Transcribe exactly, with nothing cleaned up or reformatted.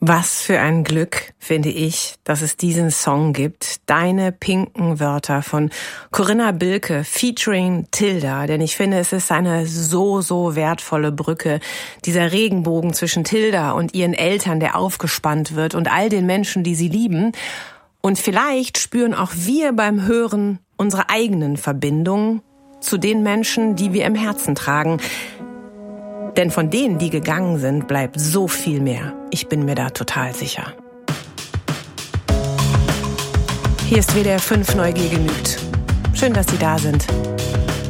Was für ein Glück, finde ich, dass es diesen Song gibt. Deine pinken Wörter von Corinna Bilke featuring Tilda. Denn ich finde, es ist eine so, so wertvolle Brücke. Dieser Regenbogen zwischen Tilda und ihren Eltern, der aufgespannt wird und all den Menschen, die sie lieben. Und vielleicht spüren auch wir beim Hören unsere eigenen Verbindungen zu den Menschen, die wir im Herzen tragen. Denn von denen, die gegangen sind, bleibt so viel mehr. Ich bin mir da total sicher. Hier ist W D R fünf Neugier genügt. Schön, dass Sie da sind.